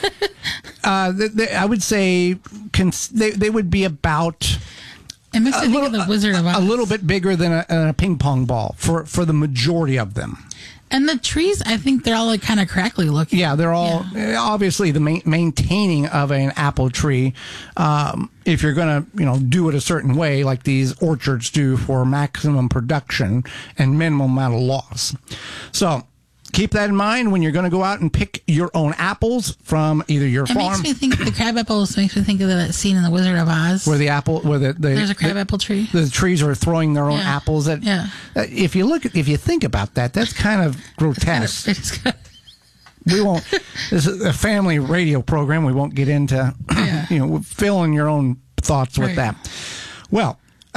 I would say they would be about it makes me think of the Wizard of Oz. A little bit bigger than a ping pong ball for the majority of them. And the trees, I think they're all like kind of crackly looking. Yeah, they're all obviously the maintaining of an apple tree. If you're going to, do it a certain way, like these orchards do for maximum production and minimum amount of loss. So keep that in mind when you're going to go out and pick your own apples from either your farm. It makes me think the crab apples makes me think of that scene in the Wizard of Oz, where there's a crab apple tree. The trees are throwing their own apples. If you think about that, that's kind of grotesque. We won't. This is a family radio program. We won't get into fill in your own thoughts with that. Well.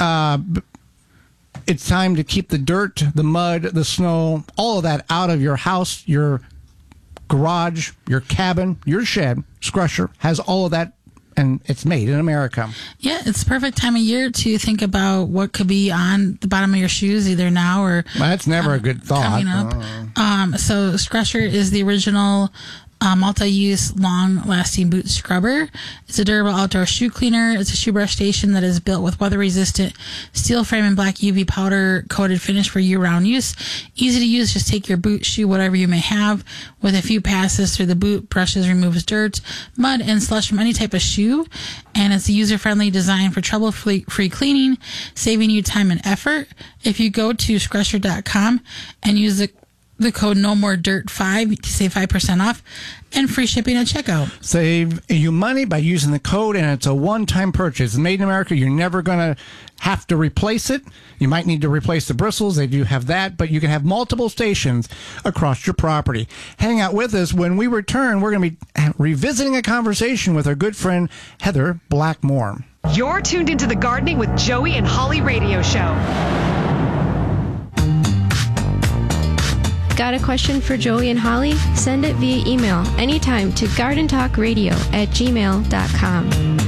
It's time to keep the dirt, the mud, the snow, all of that out of your house, your garage, your cabin, your shed. Scrusher has all of that, and it's made in America. Yeah, it's the perfect time of year to think about what could be on the bottom of your shoes, either now or... Well, that's never a good thought. Coming up. So Scrusher is the original... multi-use, long-lasting boot scrubber. It's a durable outdoor shoe cleaner. It's a shoe brush station that is built with weather-resistant steel frame and black UV powder-coated finish for year-round use. Easy to use. Just take your boot, shoe, whatever you may have. With a few passes through the boot, brushes removes dirt, mud, and slush from any type of shoe. And it's a user-friendly design for trouble-free cleaning, saving you time and effort. If you go to Scrusher.com and use the code NOMOREDIRT5 to save 5% off and free shipping at checkout. Save you money by using the code, and it's a one-time purchase. It's made in America. You're never going to have to replace it. You might need to replace the bristles. They do have that, but you can have multiple stations across your property. Hang out with us. When we return, we're going to be revisiting a conversation with our good friend Heather Blackmore. You're tuned into the Gardening with Joey and Holly radio show. Got a question for Joey and Holly? Send it via email anytime to gardentalkradio@gmail.com.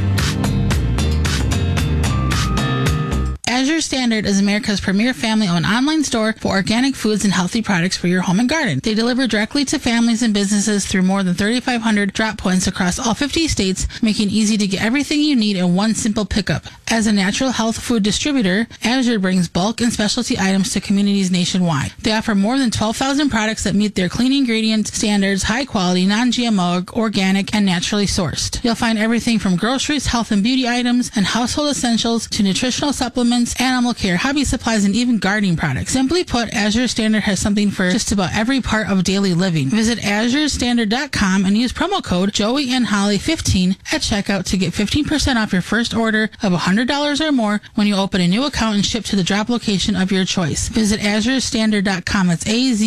Azure Standard is America's premier family-owned online store for organic foods and healthy products for your home and garden. They deliver directly to families and businesses through more than 3,500 drop points across all 50 states, making it easy to get everything you need in one simple pickup. As a natural health food distributor, Azure brings bulk and specialty items to communities nationwide. They offer more than 12,000 products that meet their clean ingredient standards, high quality, non-GMO, organic, and naturally sourced. You'll find everything from groceries, health and beauty items, and household essentials to nutritional supplements, animal care, hobby supplies, and even gardening products. Simply put, Azure Standard has something for just about every part of daily living. Visit AzureStandard.com and use promo code JoeyandHolly15 at checkout to get 15% off your first order of $100 or more when you open a new account and ship to the drop location of your choice. Visit AzureStandard.com. That's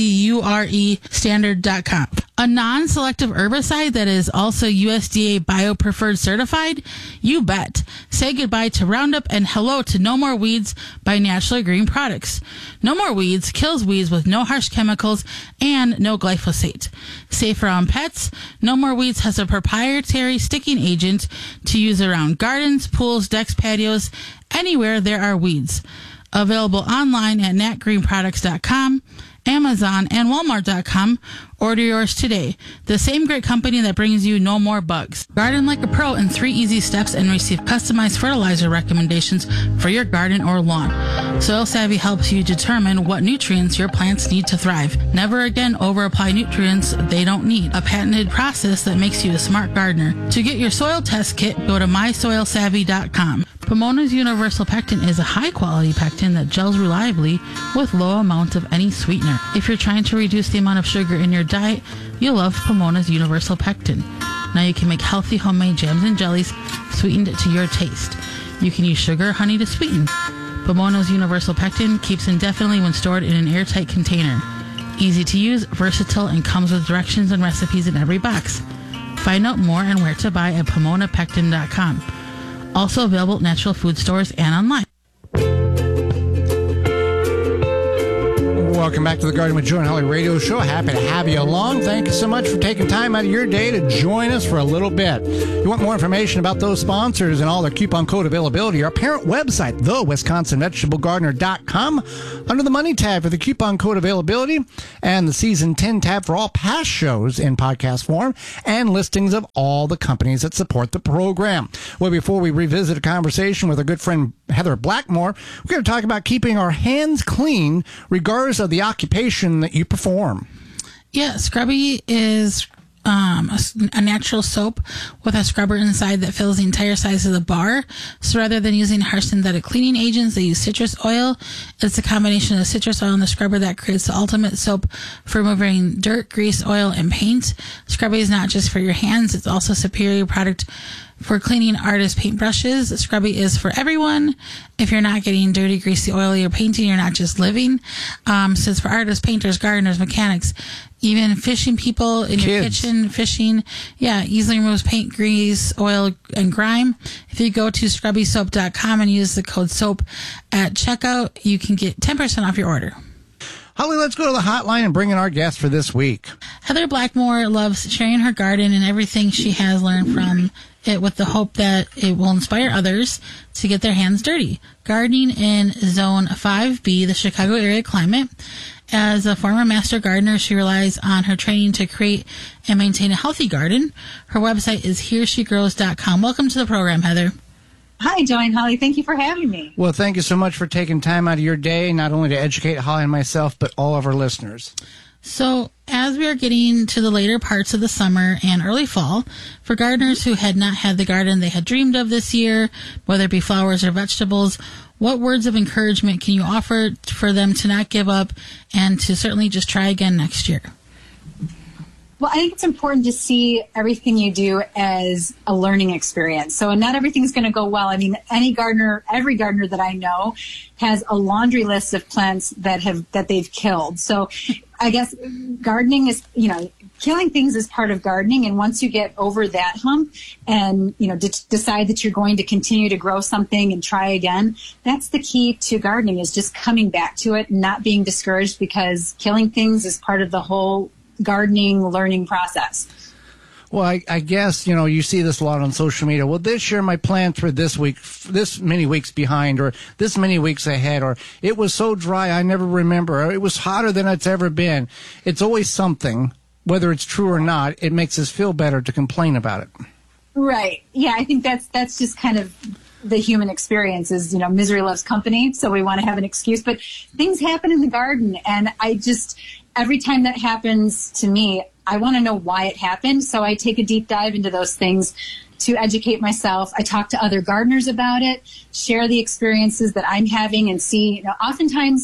AZURE Standard.com. A non-selective herbicide that is also USDA Bio-Preferred certified? You bet. Say goodbye to Roundup and hello to No More Weeds by Naturally Green Products. No More Weeds kills weeds with no harsh chemicals and no glyphosate. Safe around pets, No More Weeds has a proprietary sticking agent to use around gardens, pools, decks, patios, anywhere there are weeds. Available online at natgreenproducts.com, Amazon, and Walmart.com. Order yours today. The same great company that brings you No More Bugs. Garden like a pro in 3 easy steps and receive customized fertilizer recommendations for your garden or lawn. Soil Savvy helps you determine what nutrients your plants need to thrive. Never again over-apply nutrients they don't need. A patented process that makes you a smart gardener. To get your soil test kit, go to mysoilsavvy.com. Pomona's Universal Pectin is a high-quality pectin that gels reliably with low amounts of any sweetener. If you're trying to reduce the amount of sugar in your diet, you'll love Pomona's Universal Pectin. Now you can make healthy homemade jams and jellies sweetened to your taste. You can use sugar or honey to sweeten. Pomona's Universal Pectin keeps indefinitely when stored in an airtight container. Easy to use, versatile, and comes with directions and recipes in every box. Find out more and where to buy at PomonaPectin.com. Also available at natural food stores and online. Welcome back to the Garden with Joe and Holly radio show. Happy to have you along. Thank you so much for taking time out of your day to join us for a little bit. If you want more information about those sponsors and all their coupon code availability, our parent website, thewisconsinvegetablegardener.com, under the Money tab for the coupon code availability and the Season 10 tab for all past shows in podcast form and listings of all the companies that support the program. Well, before we revisit a conversation with our good friend Heather Blackmore, we're going to talk about keeping our hands clean regardless of the occupation that you perform. Yeah, Scrubby is a natural soap with a scrubber inside that fills the entire size of the bar. So rather than using harsh synthetic cleaning agents, they use citrus oil. It's a combination of citrus oil and the scrubber that creates the ultimate soap for removing dirt, grease, oil, and paint. Scrubby is not just for your hands. It's also a superior product for cleaning artist paintbrushes. Scrubby is for everyone. If you're not getting dirty, greasy, oily, or painting, you're not just living. So it's for artists, painters, gardeners, mechanics, even fishing people in your kitchen, fishing. Yeah, easily removes paint, grease, oil, and grime. If you go to scrubbysoap.com and use the code SOAP at checkout, you can get 10% off your order. Holly, let's go to the hotline and bring in our guest for this week. Heather Blackmore loves sharing her garden and everything she has learned from it with the hope that it will inspire others to get their hands dirty. Gardening in Zone 5B, the Chicago area climate. As a former master gardener, she relies on her training to create and maintain a healthy garden. Her website is hereshegrows.com. Welcome to the program, Heather. Hi, Joy and Holly. Thank you for having me. Well, thank you so much for taking time out of your day, not only to educate Holly and myself, but all of our listeners. So, as we are getting to the later parts of the summer and early fall, for gardeners who had not had the garden they had dreamed of this year, whether it be flowers or vegetables, what words of encouragement can you offer for them to not give up and to certainly just try again next year? Well, I think it's important to see everything you do as a learning experience. So not everything's going to go well. I mean, every gardener that I know has a laundry list of plants that they've killed. So I guess gardening is, killing things is part of gardening. And once you get over that hump and, decide that you're going to continue to grow something and try again, that's the key to gardening, is just coming back to it and not being discouraged, because killing things is part of the whole gardening learning process. Well, I guess, you see this a lot on social media. Well, this year my plants were this many weeks behind, or this many weeks ahead, or it was so dry I never remember, or it was hotter than it's ever been. It's always something, whether it's true or not. It makes us feel better to complain about it. Right. Yeah, I think that's just kind of the human experience is, misery loves company. So we want to have an excuse, but things happen in the garden. And every time that happens to me, I want to know why it happened. So I take a deep dive into those things to educate myself. I talk to other gardeners about it, share the experiences that I'm having, and see, oftentimes,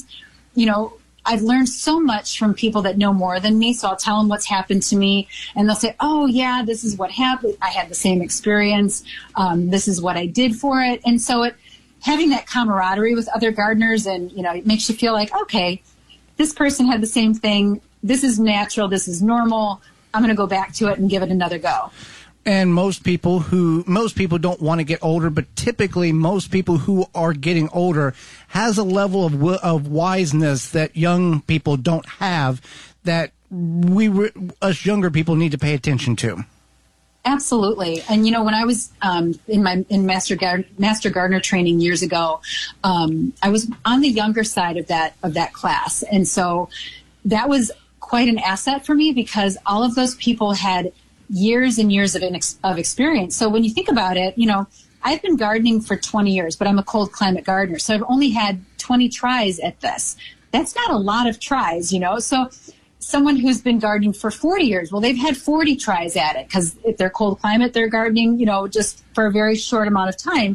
I've learned so much from people that know more than me. So I'll tell them what's happened to me, and they'll say, oh yeah, this is what happened. I had the same experience. This is what I did for it. And so having that camaraderie with other gardeners, and, it makes you feel like, okay, this person had the same thing. This is natural. This is normal. I'm going to go back to it and give it another go. And most people don't want to get older, but typically most people who are getting older has a level of wiseness that young people don't have, that us younger people need to pay attention to. Absolutely. And, when I was in Master Gardener training years ago, I was on the younger side of that class. And so that was quite an asset for me, because all of those people had years and years of experience. So when you think about it, I've been gardening for 20 years, but I'm a cold climate gardener. So I've only had 20 tries at this. That's not a lot of tries, So someone who's been gardening for 40 years, well, they've had 40 tries at it, because if they're cold climate, they're gardening, just for a very short amount of time.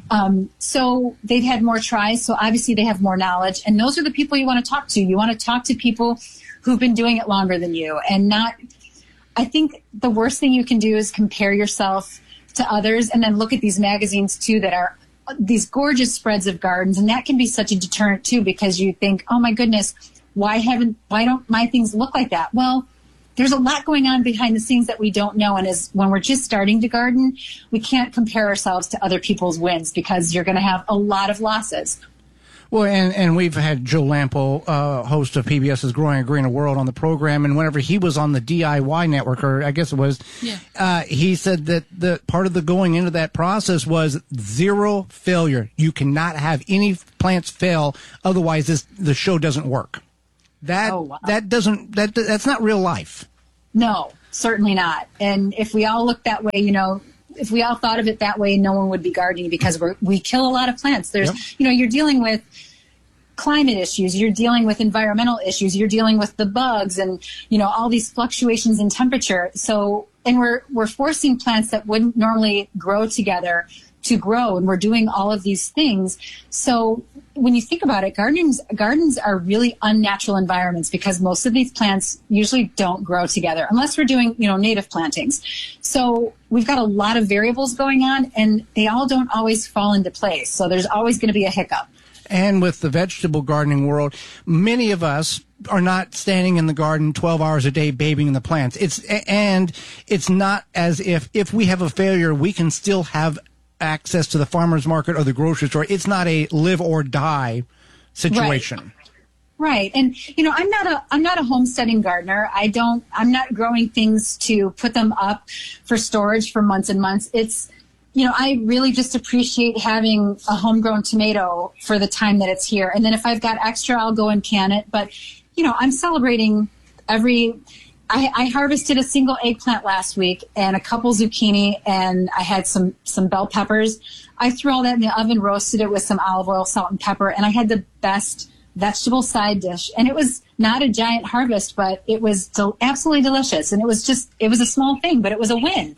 So they've had more tries. So obviously they have more knowledge. And those are the people you want to talk to. You want to talk to people who've been doing it longer than you, and not, I think the worst thing you can do is compare yourself to others, and then look at these magazines too that are these gorgeous spreads of gardens. And that can be such a deterrent too, because you think, oh my goodness, why don't my things look like that? Well, there's a lot going on behind the scenes that we don't know. And when we're just starting to garden, we can't compare ourselves to other people's wins, because you're going to have a lot of losses. Well, and we've had Joe Lampo, host of PBS's Growing a Greener World, on the program, and whenever he was on the DIY network, or I guess it was, he said that the part of the going into that process was zero failure. You cannot have any plants fail, otherwise the show doesn't work. That's not real life. No, certainly not. And if we all look that way, if we all thought of it that way, no one would be gardening, because we kill a lot of plants. You're dealing with climate issues, you're dealing with environmental issues, you're dealing with the bugs and, all these fluctuations in temperature. So, and we're forcing plants that wouldn't normally grow together to grow, and we're doing all of these things. So when you think about it, gardens are really unnatural environments, because most of these plants usually don't grow together unless we're doing, native plantings. So we've got a lot of variables going on, and they all don't always fall into place. So there's always going to be a hiccup. And with the vegetable gardening world, many of us are not standing in the garden 12 hours a day babying the plants. It's not as if we have a failure, we can still have access to the farmer's market or the grocery store. It's not a live or die situation. Right. And, I'm not a homesteading gardener. I'm not growing things to put them up for storage for months and months. It's, I really just appreciate having a homegrown tomato for the time that it's here. And then if I've got extra, I'll go and can it. But, I'm celebrating I harvested a single eggplant last week and a couple zucchini, and I had some bell peppers. I threw all that in the oven, roasted it with some olive oil, salt, and pepper, and I had the best vegetable side dish. And it was not a giant harvest, but it was absolutely delicious. And it was a small thing, but it was a win.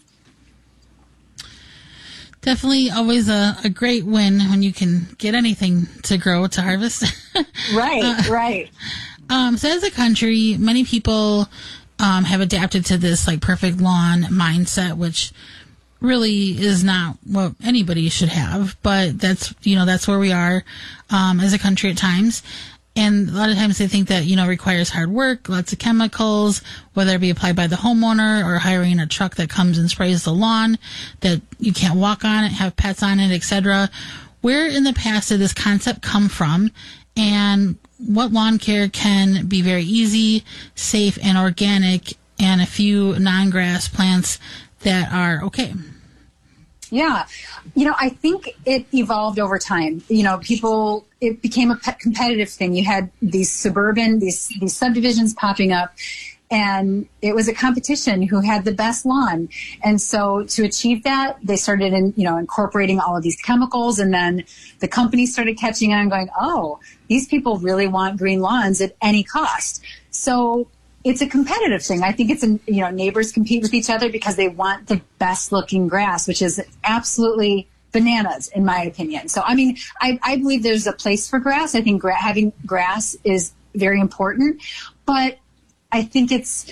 Definitely always a great win when you can get anything to grow, to harvest. Right. So as a country, many people have adapted to this perfect lawn mindset, which really is not what anybody should have, but that's where we are as a country at times. And a lot of times they think that, requires hard work, lots of chemicals, whether it be applied by the homeowner or hiring a truck that comes and sprays the lawn, that you can't walk on it, have pets on it, etc. Where in the past did this concept come from, and what lawn care can be very easy, safe, and organic, and a few non-grass plants that are okay? Yeah. I think it evolved over time. It became a competitive thing. You had these subdivisions popping up, and it was a competition who had the best lawn. And so to achieve that, they started incorporating all of these chemicals, and then the companies started catching on and going, oh, these people really want green lawns at any cost. So it's a competitive thing. I think it's neighbors compete with each other because they want the best looking grass, which is absolutely bananas in my opinion. So, I believe there's a place for grass. I think having grass is very important, but I think it's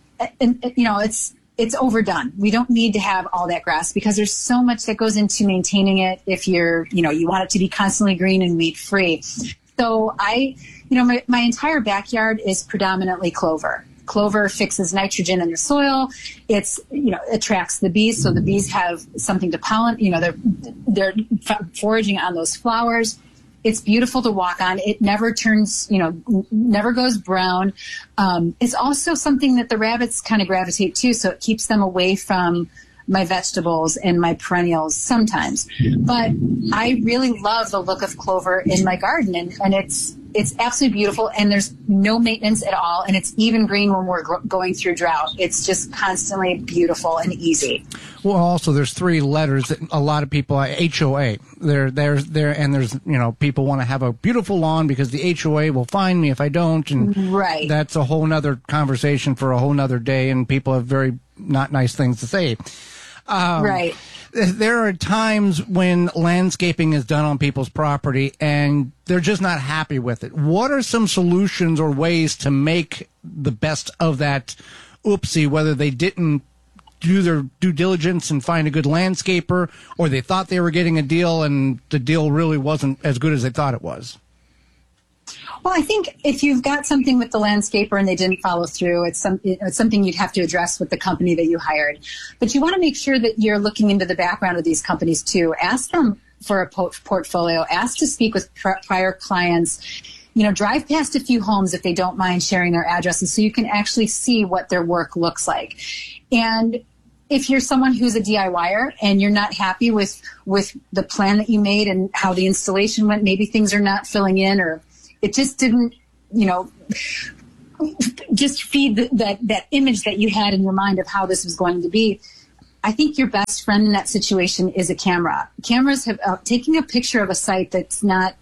overdone. We don't need to have all that grass because there's so much that goes into maintaining it. If you want it to be constantly green and weed free. So my entire backyard is predominantly clover. Clover fixes nitrogen in the soil. It's, attracts the bees. So the bees have something to pollinate, they're foraging on those flowers. It's beautiful to walk on. It never turns, never goes brown. It's also something that the rabbits kind of gravitate to. So it keeps them away from my vegetables and my perennials sometimes. But I really love the look of clover in my garden, and it's absolutely beautiful, and there's no maintenance at all, and it's even green when we're going through drought. It's just constantly beautiful and easy. Well, also there's three letters that a lot of people, HOA. There's people want to have a beautiful lawn because the HOA will find me if I don't, and right. That's a whole nother conversation for a whole nother day, and people have very not nice things to say. Right. There are times when landscaping is done on people's property and they're just not happy with it. What are some solutions or ways to make the best of that oopsie, whether they didn't do their due diligence and find a good landscaper, or they thought they were getting a deal and the deal really wasn't as good as they thought it was? Well, I think if you've got something with the landscaper and they didn't follow through, it's something you'd have to address with the company that you hired. But you want to make sure that you're looking into the background of these companies too. Ask them for a portfolio. Ask to speak with prior clients. Drive past a few homes if they don't mind sharing their addresses so you can actually see what their work looks like. And if you're someone who's a DIYer and you're not happy with the plan that you made and how the installation went, maybe things are not filling in, or it just didn't, just feed that image that you had in your mind of how this was going to be. I think your best friend in that situation is a camera. Cameras have taking a picture of a site that's not,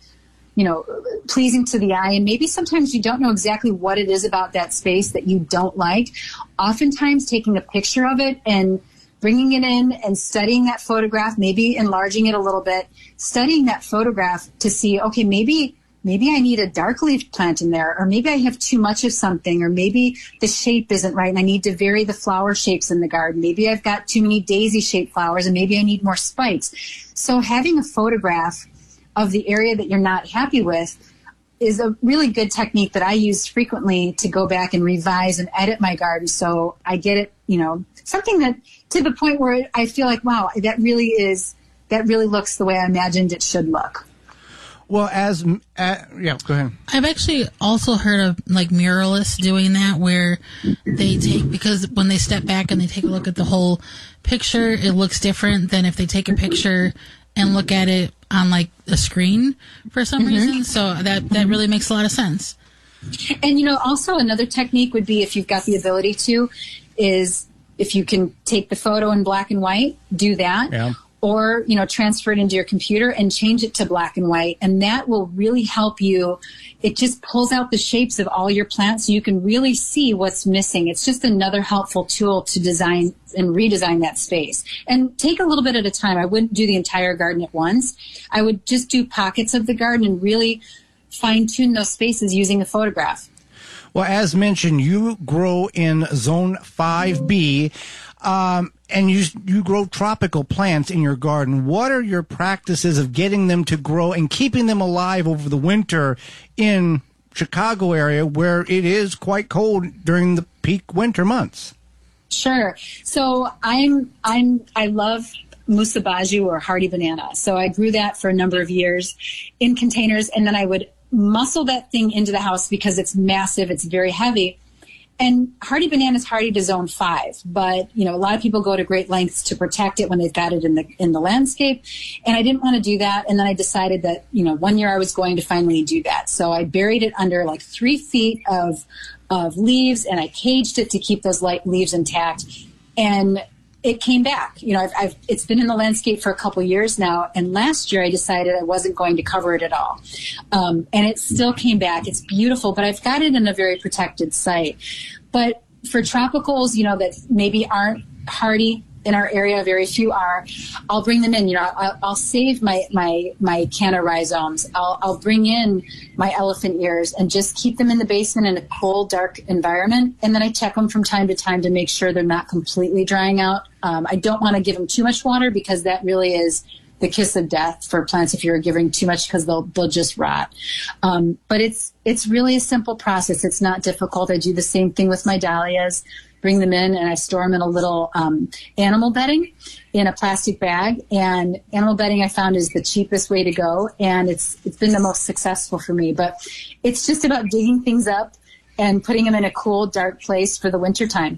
pleasing to the eye, and maybe sometimes you don't know exactly what it is about that space that you don't like. Oftentimes taking a picture of it and bringing it in and studying that photograph, maybe enlarging it a little bit, studying that photograph to see, okay, maybe I need a dark leaf plant in there, or maybe I have too much of something, or maybe the shape isn't right and I need to vary the flower shapes in the garden. Maybe I've got too many daisy-shaped flowers and maybe I need more spikes. So having a photograph of the area that you're not happy with is a really good technique that I use frequently to go back and revise and edit my garden so I get it, something that to the point where I feel like, wow, that really looks the way I imagined it should look. Well, go ahead. I've actually also heard of like muralists doing that, where they because when they step back and they take a look at the whole picture, it looks different than if they take a picture and look at it on like a screen for some reason. So that really makes a lot of sense. And, also another technique would be, if you've got the ability to, is if you can take the photo in black and white, do that. Yeah. Or, transfer it into your computer and change it to black and white. And that will really help you. It just pulls out the shapes of all your plants so you can really see what's missing. It's just another helpful tool to design and redesign that space. And take a little bit at a time. I wouldn't do the entire garden at once. I would just do pockets of the garden and really fine-tune those spaces using a photograph. Well, as mentioned, you grow in Zone 5B. And you grow tropical plants in your garden. What are your practices of getting them to grow and keeping them alive over the winter in Chicago area, where it is quite cold during the peak winter months? Sure. So I love musabaju or hardy banana. So I grew that for a number of years in containers, and then I would muscle that thing into the house because it's massive, it's very heavy. And hardy banana is hardy to zone 5, but a lot of people go to great lengths to protect it when they've got it in the landscape. And I didn't want to do that. And then I decided that, 1 year I was going to finally do that. So I buried it under like 3 feet of leaves, and I caged it to keep those light leaves intact. And it came back. It's been in the landscape for a couple years now. And last year I decided I wasn't going to cover it at all. And it still came back. It's beautiful, but I've got it in a very protected site. But for tropicals, that maybe aren't hardy in our area, very few are, I'll bring them in. I'll save my canna rhizomes. I'll bring in my elephant ears and just keep them in the basement in a cold, dark environment. And then I check them from time to time to make sure they're not completely drying out. I don't want to give them too much water because that really is the kiss of death for plants if you're giving too much, because they'll just rot. But it's really a simple process. It's not difficult. I do the same thing with my dahlias. Bring them in and I store them in a little animal bedding in a plastic bag. And animal bedding I found is the cheapest way to go, and it's been the most successful for me. But it's just about digging things up and putting them in a cool, dark place for the wintertime.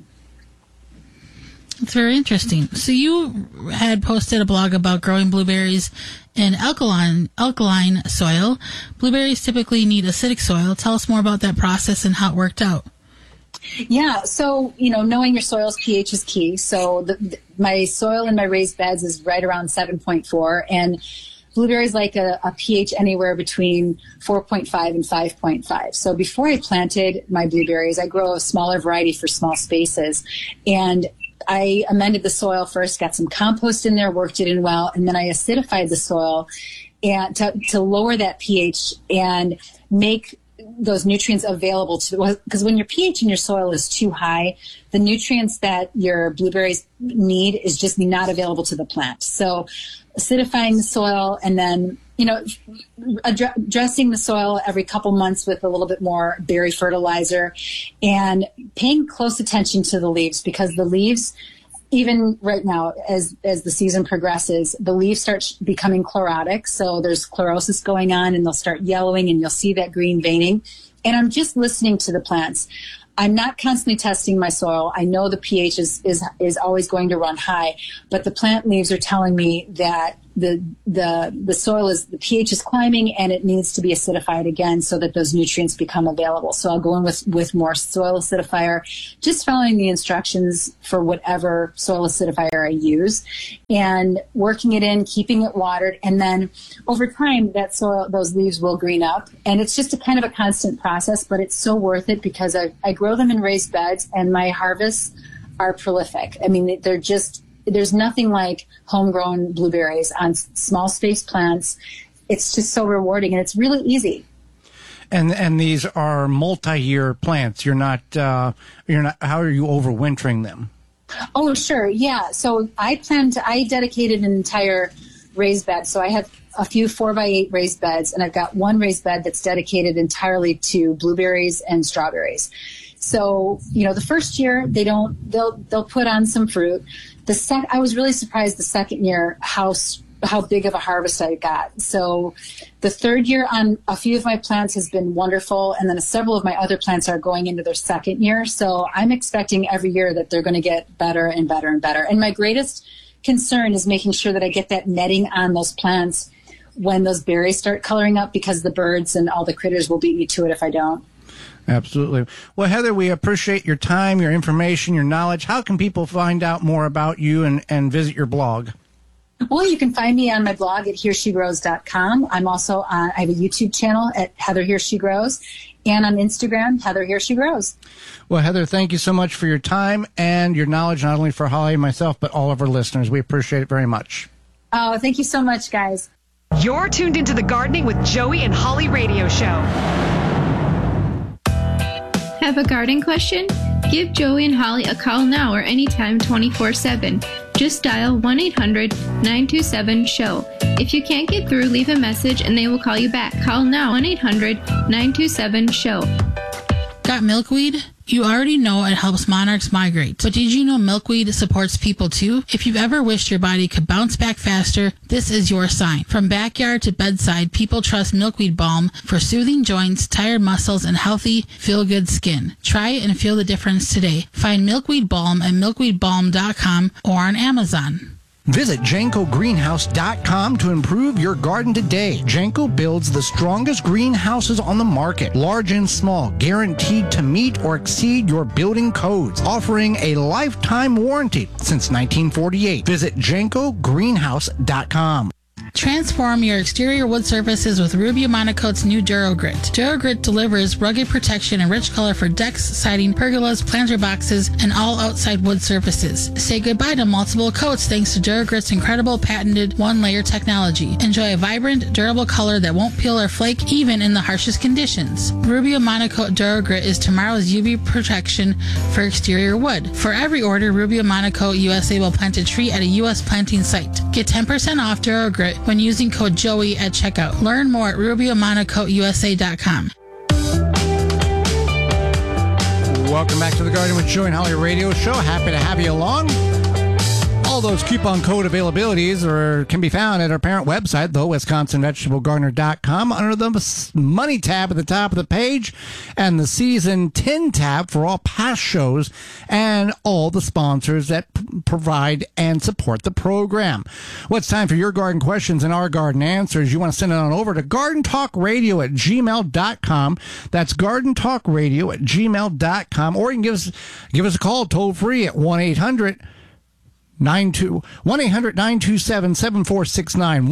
That's very interesting. So you had posted a blog about growing blueberries in alkaline soil. Blueberries typically need acidic soil. Tell us more about that process and how it worked out. Yeah, so, knowing your soil's pH is key. So my soil in my raised beds is right around 7.4, and blueberries like a pH anywhere between 4.5 and 5.5. So before I planted my blueberries, I grow a smaller variety for small spaces, and I amended the soil first, got some compost in there, worked it in well, and then I acidified the soil and to lower that pH and make those nutrients available to, because when your pH in your soil is too high, the nutrients that your blueberries need is just not available to the plant. So acidifying the soil and then, addressing the soil every couple months with a little bit more berry fertilizer, and paying close attention to the leaves, because the leaves, even right now, as the season progresses, the leaves start becoming chlorotic. So there's chlorosis going on, and they'll start yellowing, and you'll see that green veining. And I'm just listening to the plants. I'm not constantly testing my soil. I know the pH is always going to run high, but the plant leaves are telling me that the soil the pH is climbing, and it needs to be acidified again so that those nutrients become available. So I'll go in with more soil acidifier, just following the instructions for whatever soil acidifier I use, and working it in, keeping it watered. And then over time, those leaves will green up. And it's just a kind of a constant process, but it's so worth it because I grow them in raised beds, and my harvests are prolific. I mean, there's nothing like homegrown blueberries on small space plants. It's just so rewarding, and it's really easy. And these are multi-year plants. You're not. How are you overwintering them? Oh, sure, yeah. So I dedicated an entire raised bed. So I have a few 4x8 raised beds, and I've got one raised bed that's dedicated entirely to blueberries and strawberries. So, the first year they'll put on some fruit. I was really surprised the second year how big of a harvest I got. So the third year on a few of my plants has been wonderful. And then several of my other plants are going into their second year. So I'm expecting every year that they're going to get better and better and better. And my greatest concern is making sure that I get that netting on those plants when those berries start coloring up, because the birds and all the critters will beat me to it if I don't. Absolutely. Well, Heather, we appreciate your time, your information, your knowledge. How can people find out more about you and visit your blog? Well, you can find me on my blog at hereshgrows.com. I'm also I have a YouTube channel at Heather Here She Grows, and on Instagram, Heather Here She Grows. Well, Heather, thank you so much for your time and your knowledge, not only for Holly and myself, but all of our listeners. We appreciate it very much. Oh, thank you so much, guys. You're tuned into the Gardening with Joey and Holly radio show. Have a garden question? Give Joey and Holly a call now or anytime 24/7. Just dial 1-800-927-SHOW. If you can't get through, leave a message and they will call you back. Call now 1-800-927-SHOW. Got milkweed? You already know it helps monarchs migrate, but did you know milkweed supports people too? If you've ever wished your body could bounce back faster, this is your sign. From backyard to bedside, people trust milkweed balm for soothing joints, tired muscles, and healthy, feel-good skin. Try it and feel the difference today. Find milkweed balm at milkweedbalm.com or on Amazon. Visit JankoGreenhouse.com to improve your garden today. Janko builds the strongest greenhouses on the market, large and small, guaranteed to meet or exceed your building codes, offering a lifetime warranty since 1948. Visit JankoGreenhouse.com. Transform your exterior wood surfaces with Rubio Monocoat's new DuraGrit. DuraGrit delivers rugged protection and rich color for decks, siding, pergolas, planter boxes, and all outside wood surfaces. Say goodbye to multiple coats thanks to DuraGrit's incredible patented one-layer technology. Enjoy a vibrant, durable color that won't peel or flake even in the harshest conditions. Rubio Monocoat DuraGrit is tomorrow's UV protection for exterior wood. For every order, Rubio Monocoat USA will plant a tree at a U.S. planting site. Get 10% off DuraGrit when using code Joey at checkout. Learn more at RubioMonocoatUSA.com. Welcome back to the Garden with Joey and Holly radio show. Happy to have you along. All those coupon code availabilities can be found at our parent website, though, WisconsinVegetableGardener.com, under the Money tab at the top of the page and the Season 10 tab for all past shows and all the sponsors that provide and support the program. Well, it's time for your garden questions and our garden answers. You want to send it on over to GardenTalkRadio@gmail.com. That's GardenTalkRadio@gmail.com. Or you can give us a call toll free at 1-800-927-7469.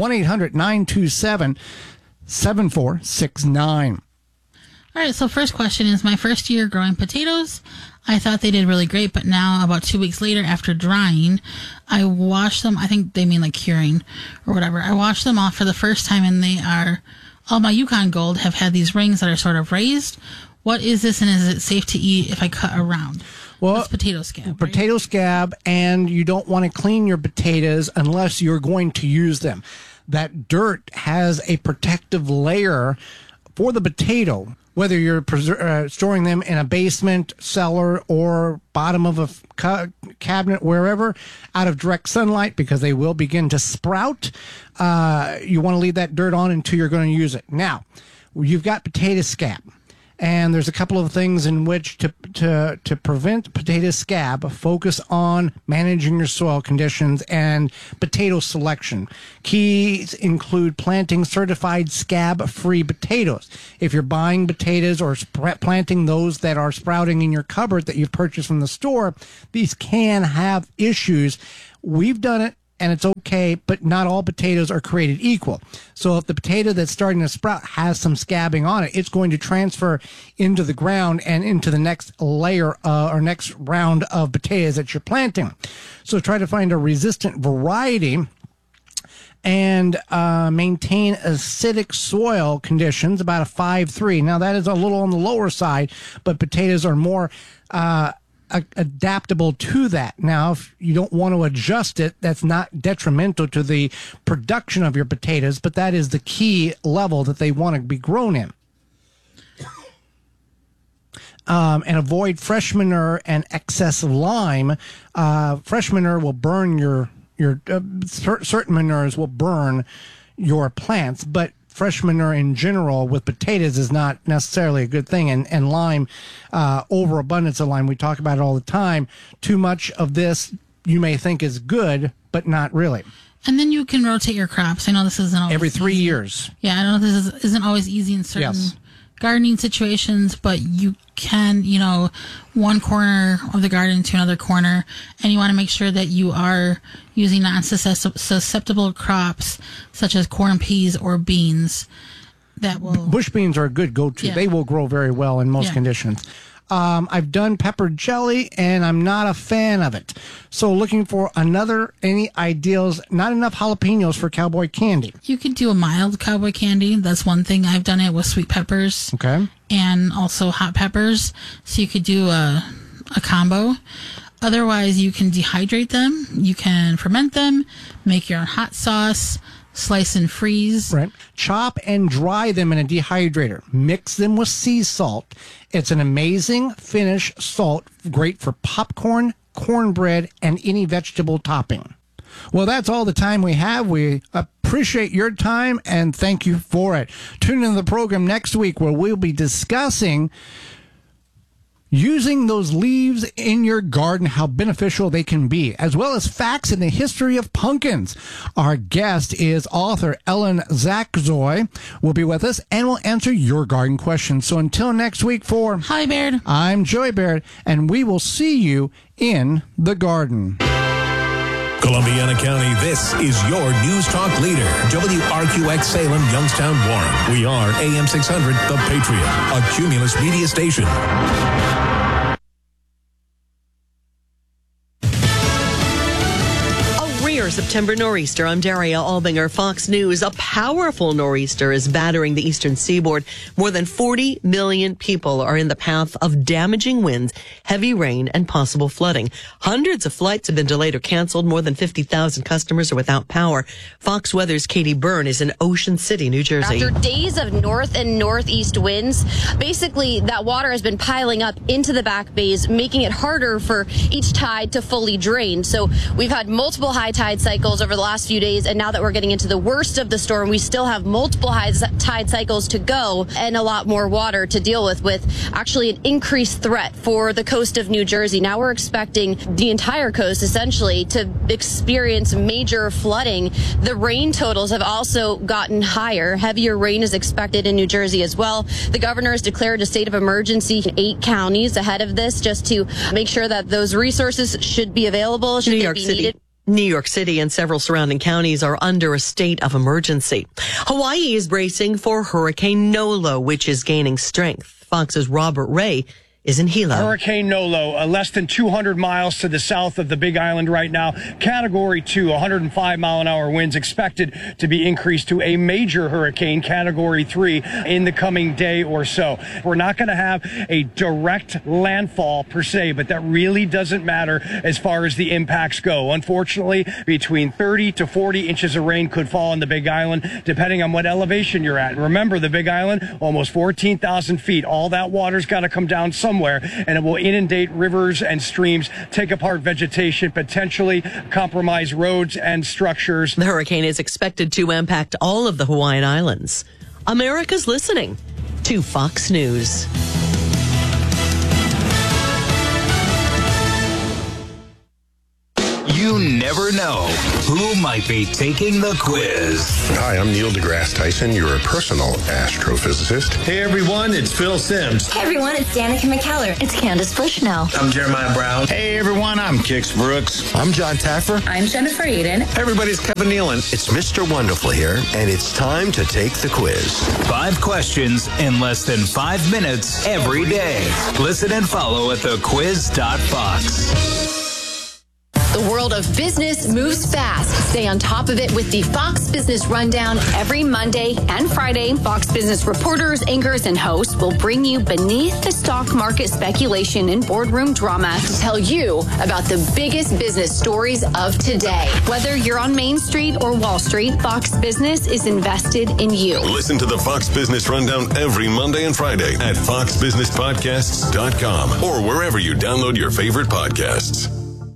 1-800-927-7469. All right, so first question is, my first year growing potatoes, I thought they did really great, but now about 2 weeks later after drying, I washed them. I think they mean like curing or whatever. I washed them off for the first time, and all my Yukon Gold have had these rings that are sort of raised. What is this, and is it safe to eat if I cut around? Well, it's potato scab. Potato scab, and you don't want to clean your potatoes unless you're going to use them. That dirt has a protective layer for the potato, whether you're storing them in a basement, cellar, or bottom of a cabinet, wherever, out of direct sunlight, because they will begin to sprout, you want to leave that dirt on until you're going to use it. Now, you've got potato scab. And there's a couple of things in which to prevent potato scab. Focus on managing your soil conditions and potato selection. Keys include planting certified scab-free potatoes. If you're buying potatoes or planting those that are sprouting in your cupboard that you've purchased from the store, these can have issues. We've done it, and it's okay, but not all potatoes are created equal. So if the potato that's starting to sprout has some scabbing on it, it's going to transfer into the ground and into the next layer or next round of potatoes that you're planting. So try to find a resistant variety and maintain acidic soil conditions, about a 5.3. Now, that is a little on the lower side, but potatoes are more adaptable to that. Now, if you don't want to adjust it, that's not detrimental to the production of your potatoes, but that is the key level that they want to be grown in. And avoid fresh manure and excess lime. Fresh manure will burn your certain manures will burn your plants, but fresh manure in general with potatoes is not necessarily a good thing. And lime, overabundance of lime, we talk about it all the time. Too much of this you may think is good, but not really. And then you can rotate your crops. I know this isn't always every 3 easy. years. Yeah, I know this isn't always easy in certain gardening situations, but you can, one corner of the garden to another corner, and you want to make sure that you are using non-susceptible crops such as corn, peas, or beans. That will bush beans are a good go-to. Yeah. They will grow very well in most conditions. I've done pepper jelly, and I'm not a fan of it. So looking for any ideals, not enough jalapenos for cowboy candy. You could do a mild cowboy candy. That's one thing. I've done it with sweet peppers. Okay. And also hot peppers. So you could do a combo. Otherwise, you can dehydrate them. You can ferment them, make your own hot sauce, slice and freeze. Right. Chop and dry them in a dehydrator. Mix them with sea salt. It's an amazing finish salt, great for popcorn, cornbread, and any vegetable topping. Well, that's all the time we have. We appreciate your time and thank you for it. Tune in to the program next week where we'll be discussing using those leaves in your garden, how beneficial they can be, as well as facts in the history of pumpkins. Our guest is author Ellen Zakzoy, will be with us and will answer your garden questions. So until next week for Holly Baird, I'm Joey Baird, and we will see you in the garden. Columbiana County, this is your News Talk leader, WRQX Salem, Youngstown, Warren. We are AM 600, The Patriot, a Cumulus media station. September nor'easter. I'm Daria Albinger, Fox News. A powerful nor'easter is battering the eastern seaboard. More than 40 million people are in the path of damaging winds, heavy rain, and possible flooding. Hundreds of flights have been delayed or canceled. More than 50,000 customers are without power. Fox Weather's Katie Byrne is in Ocean City, New Jersey. After days of north and northeast winds, basically that water has been piling up into the back bays, making it harder for each tide to fully drain. So we've had multiple high tide cycles over the last few days, and now that we're getting into the worst of the storm, we still have multiple high tide cycles to go and a lot more water to deal with actually an increased threat for the coast of New Jersey. Now we're expecting the entire coast essentially to experience major flooding. The rain totals have also gotten higher. Heavier rain is expected in New Jersey as well. The governor has declared a state of emergency in 8 counties ahead of this, just to make sure that those resources should be available should they be needed. New York City and several surrounding counties are under a state of emergency. Hawaii is bracing for Hurricane Nolo, which is gaining strength. Fox's Robert Ray is in Hilo. Hurricane Nolo, less than 200 miles to the south of the Big Island right now. Category 2, 105-mile-an-hour winds expected to be increased to a major hurricane, Category 3, in the coming day or so. We're not going to have a direct landfall per se, but that really doesn't matter as far as the impacts go. Unfortunately, between 30 to 40 inches of rain could fall on the Big Island, depending on what elevation you're at. Remember, the Big Island, almost 14,000 feet. All that water's got to come down somewhere, and it will inundate rivers and streams, take apart vegetation, potentially compromise roads and structures. The hurricane is expected to impact all of the Hawaiian Islands. America's listening to Fox News. You never know who might be taking the quiz. Hi, I'm Neil deGrasse Tyson, your personal astrophysicist. Hey everyone, it's Phil Sims. Hey everyone, it's Danica McKellar. It's Candace Bushnell. I'm Jeremiah Brown. Hey everyone, I'm Kix Brooks. I'm John Taffer. I'm Jennifer Eden. Hey everybody, it's Kevin Nealon. It's Mr. Wonderful here, and it's time to take the quiz. 5 questions in less than 5 minutes every day. Listen and follow at thequiz.fox. The world of business moves fast. Stay on top of it with the Fox Business Rundown every Monday and Friday. Fox Business reporters, anchors, and hosts will bring you beneath the stock market speculation and boardroom drama to tell you about the biggest business stories of today. Whether you're on Main Street or Wall Street, Fox Business is invested in you. Listen to the Fox Business Rundown every Monday and Friday at foxbusinesspodcasts.com or wherever you download your favorite podcasts.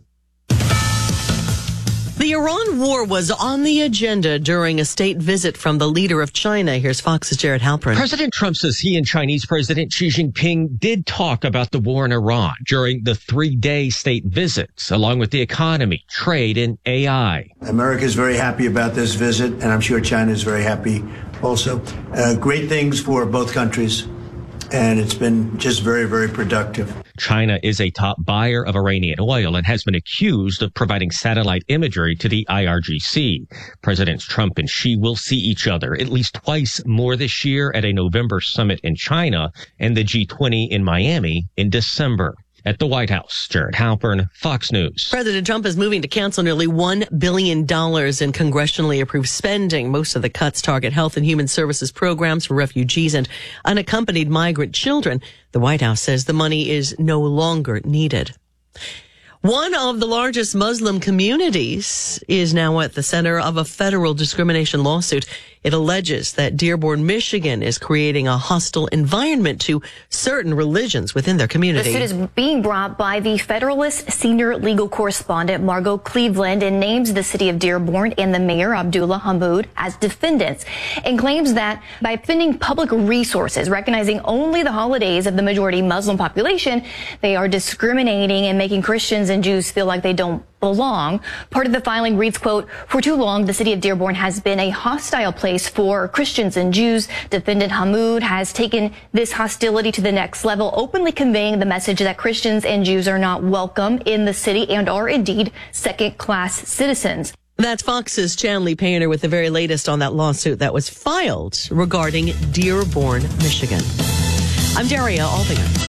The Iran war was on the agenda during a state visit from the leader of China. Here's Fox's Jared Halpern. President Trump says he and Chinese President Xi Jinping did talk about the war in Iran during the 3-day state visits, along with the economy, trade, and AI. America is very happy about this visit, and I'm sure China is very happy also. Great things for both countries, and it's been just very, very productive. China is a top buyer of Iranian oil and has been accused of providing satellite imagery to the IRGC. Presidents Trump and Xi will see each other at least twice more this year at a November summit in China and the G20 in Miami in December. At the White House, Jared Halpern, Fox News. President Trump is moving to cancel nearly $1 billion in congressionally approved spending. Most of the cuts target health and human services programs for refugees and unaccompanied migrant children. The White House says the money is no longer needed. One of the largest Muslim communities is now at the center of a federal discrimination lawsuit. It alleges that Dearborn, Michigan is creating a hostile environment to certain religions within their community. The suit is being brought by the Federalist senior legal correspondent Margot Cleveland and names the city of Dearborn and the mayor Abdullah Hammoud as defendants and claims that by spending public resources, recognizing only the holidays of the majority Muslim population, they are discriminating and making Christians and Jews feel like they don't belong. Part of the filing reads, quote, "For too long, the city of Dearborn has been a hostile place for Christians and Jews. Defendant Hammoud has taken this hostility to the next level, openly conveying the message that Christians and Jews are not welcome in the city and are indeed second-class citizens." That's Fox's Chanley Painter with the very latest on that lawsuit that was filed regarding Dearborn, Michigan. I'm Daria Albinger.